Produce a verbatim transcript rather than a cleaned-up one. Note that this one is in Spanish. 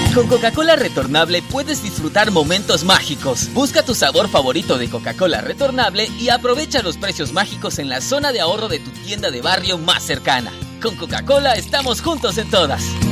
Con Coca-Cola retornable puedes disfrutar momentos mágicos. Busca tu sabor favorito de Coca-Cola retornable y aprovecha los precios mágicos en la zona de ahorro de tu tienda de barrio más cercana. Con Coca-Cola estamos juntos en todas.